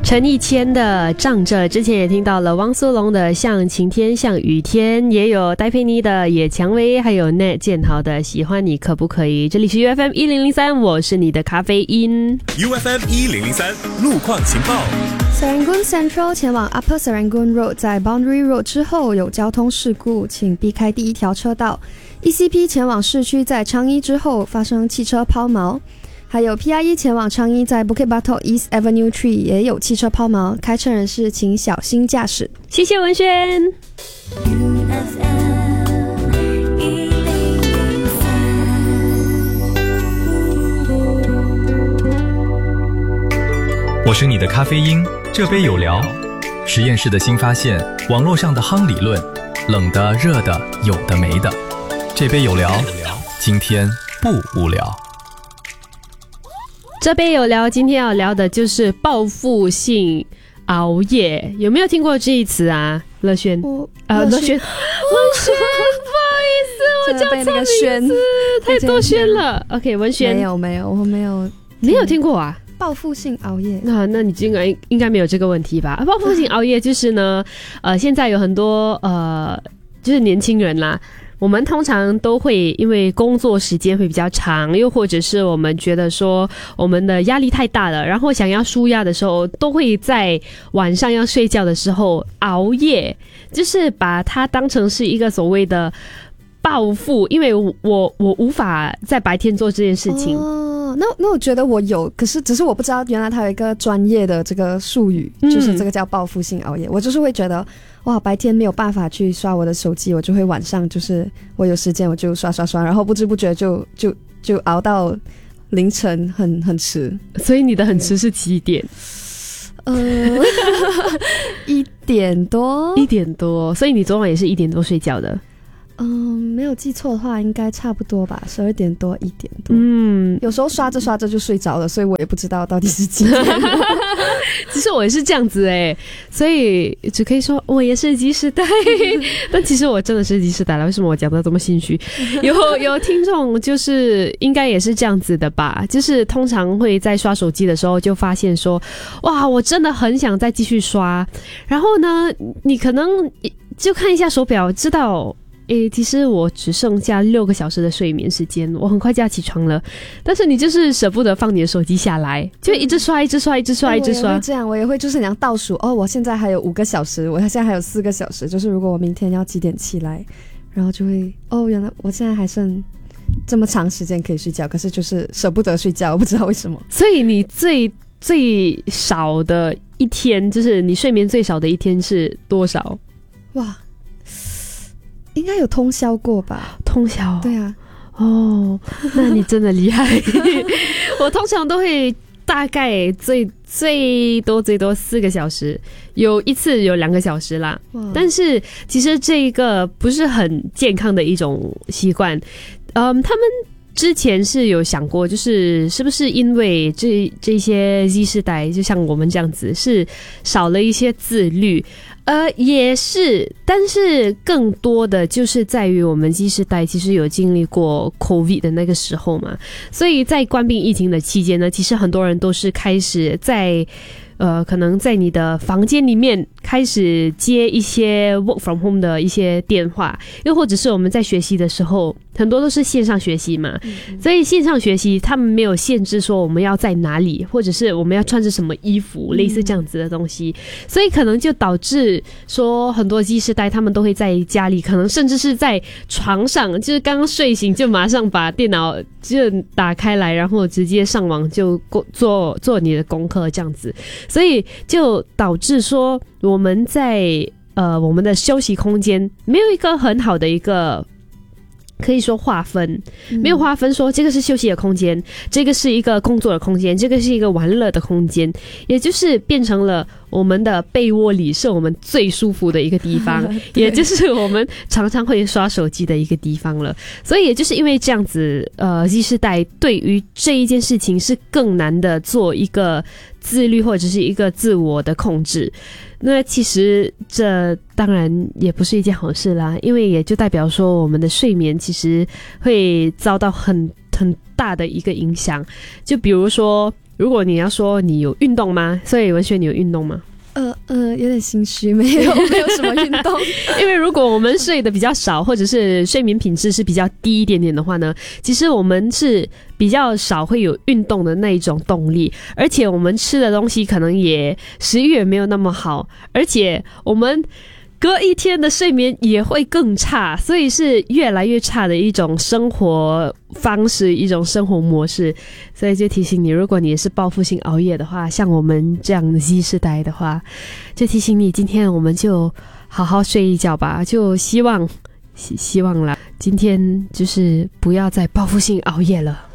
陈奕谦的仗着，之前也听到了汪苏泷的像晴天像雨天，也有戴佩妮的野蔷薇，还有 Nat 建豪的喜欢你可不可以。这里是 UFM 1003，我是你的咖啡因。 UFM 1003路况情报。 Serangoon Central 前往 Upper Serangoon Road 在 Boundary Road 之后有交通事故，请避开第一条车道。 ECP 前往市区在昌一之后发生汽车抛锚，还有 PIE 前往昌一在 Bukit Batok East Avenue 3也有汽车抛锚，开车人士请小心驾驶。 谢谢文轩。 我是你的咖啡因，这杯有聊。实验室的新发现，网络上的夯理论，冷的、热的，有的没的。这杯有聊，今天不无聊。 这杯有聊，今天要聊的就是报复性熬夜，有没有听过这一词啊？乐轩，乐轩，文轩，不好意思，我叫错名字，太多轩了。OK， 文轩， 没有，我没有听过啊。 报复性熬夜， 那你应该没有这个问题吧？报复性熬夜就是呢，现在有很多就是年轻人啦。我们通常都会因为工作时间会比较长，又或者是我们觉得说我们的压力太大了，然后想要舒压的时候，都会在晚上要睡觉的时候熬夜，就是把它当成是一个所谓的报复，因为我无法在白天做这件事情。 那我觉得我有，可是只是我不知道原来它有一个专业的这个术语，就是这个叫报复性熬夜。我就是会觉得哇，白天没有办法去刷我的手机，我就会晚上就是我有时间我就刷，然后不知不觉就熬到凌晨很迟。 所以你的很迟是几点 ？1点多。 所以你昨晚也是1点多睡觉的？ 没有记错的话应该差不多吧，12点多1点多。有时候刷着刷着就睡着了，所以我也不知道到底是几点。 其实我也是这样子所以只可以说我也是G世代。但其实我真的是G世代了，为什么我讲得这么心虚？有听众就是应该也是这样子的吧，就是通常会在刷手机的时候就发现说哇，我真的很想再继续刷，然后呢你可能就看一下手表，知道其实我只剩下6个小时的睡眠时间，我很快就要起床了，但是你就是舍不得放你的手机下来，就一直刷。我也会这样，我也会就是想倒数我现在还有5个小时，我现在还有4个小时，就是如果我明天要几点起来，然后就会原来我现在还剩这么长时间可以睡觉，可是就是舍不得睡觉，我不知道为什么。 所以你最少的一天，就是你睡眠最少的一天是多少？ 哇，应该有通宵过吧？ 通宵？对啊。 那你真的厉害。我通常都会大概最多4个小时，有一次有2个小时啦。但是其实这个不是很健康的一种习惯。他们之前是有想过，就是是不是因为这些 Z 世代就像我们这样子是少了一些自律，也是，但是更多的就是在于我们 Z 世代其实有经历过 COVID 的那个时候嘛，所以在冠病疫情的期间呢，其实很多人都是开始在可能在你的房间里面开始接一些 work from home 的一些电话，又或者是我们在学习的时候很多都是线上学习嘛，所以线上学习他们没有限制说我们要在哪里，或者是我们要穿着什么衣服，类似这样子的东西，所以可能就导致说很多 Z 世代他们都会在家里，可能甚至是在床上，就是刚刚睡醒就马上把电脑就打开来，然后直接上网就做你的功课这样子，所以就导致说我们在我们的休息空间没有一个很好的一个可以说划分，没有划分说这个是休息的空间，这个是一个工作的空间，这个是一个玩乐的空间，也就是变成了我们的被窝里是我们最舒服的一个地方也就是我们常常会刷手机的一个地方了。所以也就是因为这样子Z 世代对于这一件事情是更难的做一个自律或者是一个自我的控制。那其实这当然也不是一件好事啦，因为也就代表说我们的睡眠其实会遭到很大的一个影响。就比如说如果你要说你有运动吗？所以文轩，你有运动吗？ 有点心虚，没有什么运动。 因为如果我们睡得比较少，或者是睡眠品质是比较低一点点的话呢，其实我们是比较少会有运动的那一种动力，而且我们吃的东西可能也食欲也没有那么好，而且我们隔一天的睡眠也会更差，所以是越来越差的一种生活方式，一种生活模式。所以就提醒你，如果你也是报复性熬夜的话，像我们这样的 Z 世代的话，就提醒你，今天我们就好好睡一觉吧。就希望啦，今天就是不要再报复性熬夜了。